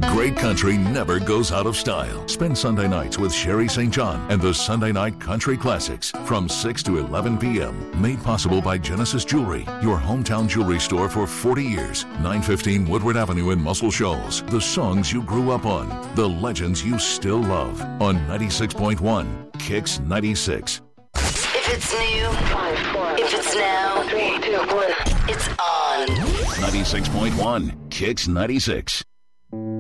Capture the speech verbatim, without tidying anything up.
Great country never goes out of style. Spend Sunday nights with Sherry Saint John and the Sunday Night Country Classics from six to eleven p.m. Made possible by Genesis Jewelry, your hometown jewelry store for forty years. nine fifteen Woodward Avenue in Muscle Shoals. The songs you grew up on. The legends you still love. On ninety-six point one, Kicks ninety-six. If it's new, five, four, if it's now, three, two, one, it's on. ninety-six point one, Kicks ninety-six.